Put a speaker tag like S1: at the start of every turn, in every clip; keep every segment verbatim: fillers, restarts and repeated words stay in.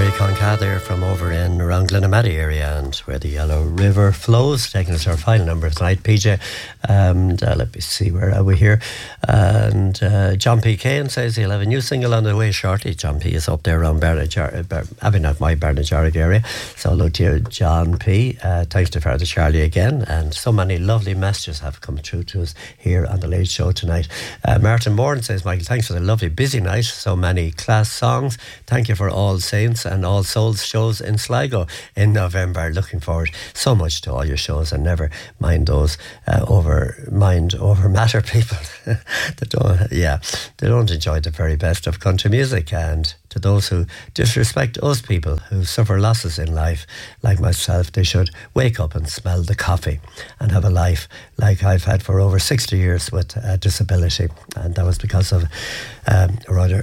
S1: Jerry Conca there from over in around Glenamaddy area and where the Yellow River flows, taking us to our final number tonight, P J. And uh, let me see, where are we here? And uh, John P. Kane says he'll have a new single on the way shortly. John P. is up there around Bernadjar, Ber- I mean, not my Bernadjar area. So hello to you, John P. Uh, thanks to Father Charlie again. And so many lovely messages have come through to us here on the Late Show tonight. Uh, Martin Moran says, Michael, thanks for the lovely busy night. So many class songs. Thank you for All Saints and All Souls shows in Sligo in November. Looking forward so much to all your shows, and never mind those uh, over mind over matter people that don't, yeah, they don't enjoy the very best of country music. And to those who disrespect us people who suffer losses in life, like myself, they should wake up and smell the coffee and have a life like I've had for over sixty years with a disability. And that was because of um, a rather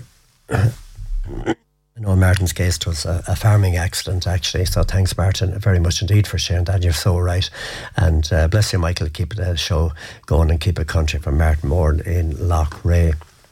S1: in Martin's case, it was a, a farming accident, actually. So thanks, Martin, very much indeed for sharing that. You're so right. And uh, bless you, Michael, keep the show going and keep it country, from Martin Moore in Loch Ray.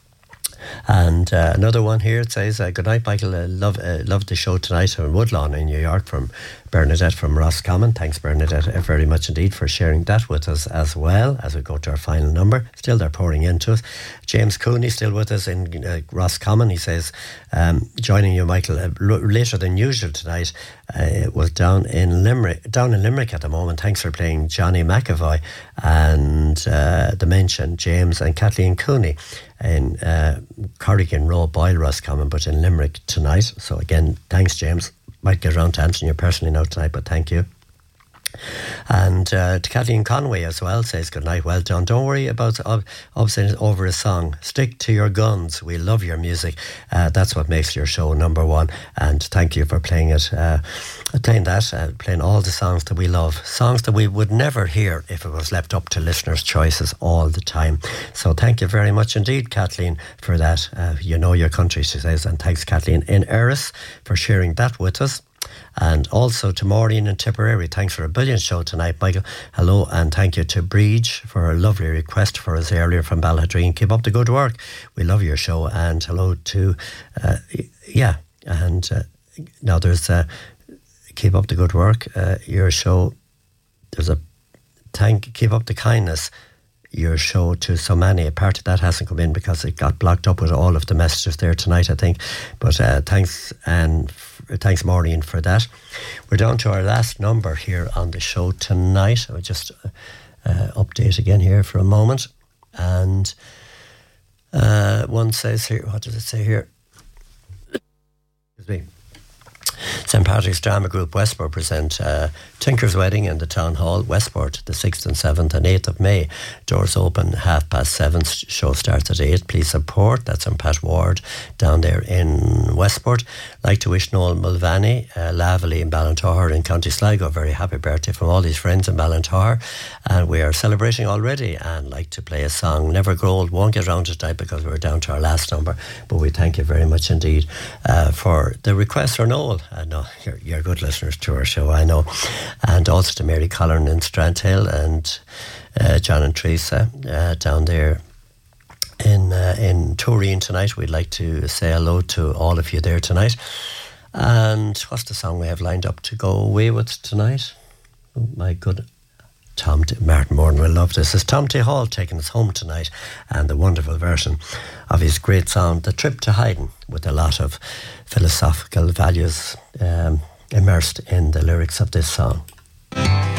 S1: And uh, another one here, it says, uh, good night, Michael. I love, uh, loved the show tonight in Woodlawn in New York, from Bernadette from Roscommon. Thanks, Bernadette, uh, very much indeed for sharing that with us as well as we go to our final number. Still they're pouring into us. James Cooney still with us in uh, Roscommon. He says, um, joining you, Michael, uh, l- later than usual tonight. Uh, it was down in Limerick, down in Limerick at the moment. Thanks for playing Johnny McAvoy and uh, the mention James and Kathleen Cooney in uh, Corrigan Row, Boyle, Roscommon, but in Limerick tonight. So again, thanks, James. Might get around to answering you personally now tonight, but thank you. And uh, to Kathleen Conway as well, says good night, well done. Don't worry about ob- obscenity over a song. Stick to your guns. We love your music. Uh, that's what makes your show number one. And thank you for playing it, uh, playing that, uh, playing all the songs that we love, songs that we would never hear if it was left up to listeners' choices all the time. So thank you very much indeed, Kathleen, for that. Uh, you know your country, she says, and thanks, Kathleen in Erris, for sharing that with us. And also to Maureen in Tipperary, thanks for a brilliant show tonight, Michael. Hello, and thank you to Breach for a lovely request for us earlier from Ballahadreen. Keep up the good work. We love your show. And hello to, uh, yeah, and uh, now there's, uh, keep up the good work, uh, your show. There's a thank, keep up the kindness, your show to so many. A part of that hasn't come in because it got blocked up with all of the messages there tonight, I think. But uh, thanks, and f- thanks, Maureen, for that. We're down to our last number here on the show tonight. I'll just uh, update again here for a moment. And uh, one says here, what does it say here? Excuse me. Saint Patrick's Drama Group Westport present uh, Tinker's Wedding in the Town Hall, Westport, the sixth and seventh and eighth of May. Doors open half past seven, show starts at eight. Please support. That's on Pat Ward down there in Westport. Like to wish Noel Mulvaney, uh, Lavallee in Ballintor in County Sligo, a very happy birthday from all his friends in Ballintor. And we are celebrating already, and like to play a song, Never Grow Old. Won't get around to tonight because we're down to our last number, but we thank you very much indeed uh, for the request for Noel. Uh, no, you're, you're good listeners to our show, I know. And also to Mary Collin in Strandhill, and uh, John and Teresa uh, down there in uh, in Turin tonight. We'd like to say hello to all of you there tonight. And what's the song we have lined up to go away with tonight? Oh my good Tom T- Martin Moran will love this. It's Tom T. Hall taking us home tonight, and the wonderful version of his great song The Trip to Haydn, with a lot of philosophical values um, immersed in the lyrics of this song.